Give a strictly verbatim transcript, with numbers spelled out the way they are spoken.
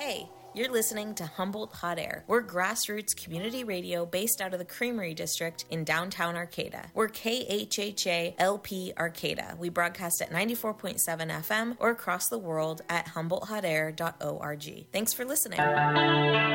Hey, you're listening to Humboldt Hot Air. We're grassroots community radio based out of the Creamery District in downtown Arcata. We're K H H A L P Arcata. We broadcast at ninety-four point seven F M or across the world at humboldt hot air dot org. Thanks for listening.